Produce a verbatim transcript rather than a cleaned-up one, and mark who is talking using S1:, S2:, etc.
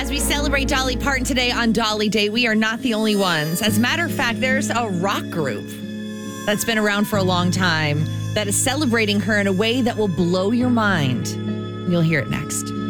S1: As we celebrate Dolly Parton today on Dolly Day, we are not the only ones. As a matter of fact, there's a rock group that's been around for a long time that is celebrating her in a way that will blow your mind. You'll hear it next.